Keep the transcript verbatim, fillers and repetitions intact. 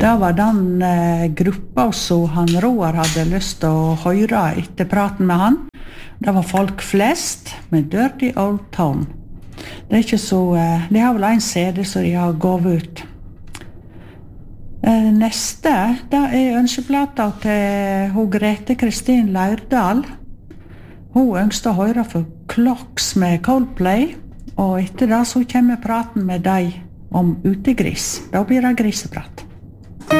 Det var den eh, gruppa som han Roar hadde lyst til å høre etter praten med han. Det var folk flest med Dirty Old Town. Det er ikke så, eh, de har vel en C D som de har gått ut. Eh, neste, det er ønskeplata til hun Grete Kristin Leirdal. Hun ønsker å høre for Clocks med Coldplay, og etter det så kommer praten med deg om utegris. Da blir det griseprat.